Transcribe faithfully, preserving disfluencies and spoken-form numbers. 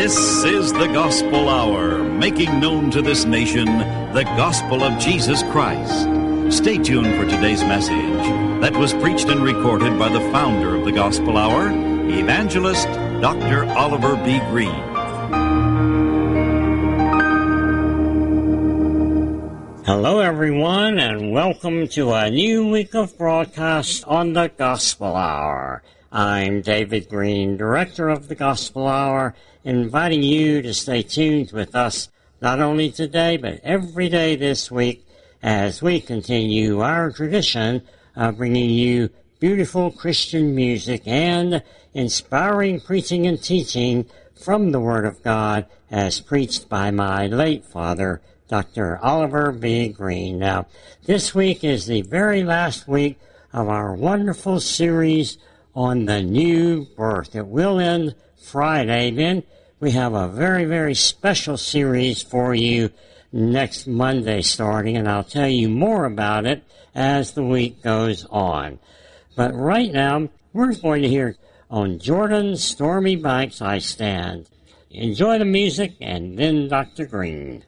This is the Gospel Hour, making known to this nation the gospel of Jesus Christ. Stay tuned for today's message that was preached and recorded by the founder of the Gospel Hour, Evangelist Doctor Oliver B. Green. Hello, everyone, and welcome to a new week of broadcast on the Gospel Hour. I'm David Green, Director of the Gospel Hour, inviting you to stay tuned with us not only today, but every day this week as we continue our tradition of bringing you beautiful Christian music and inspiring preaching and teaching from the Word of God as preached by my late father, Doctor Oliver B. Green. Now, this week is the very last week of our wonderful series on the new birth. It will end Friday. Then we have a very, very special series for you next Monday starting, and I'll tell you more about it as the week goes on. But right now, we're going to hear On Jordan's Stormy Banks I Stand. Enjoy the music, and then Doctor Green.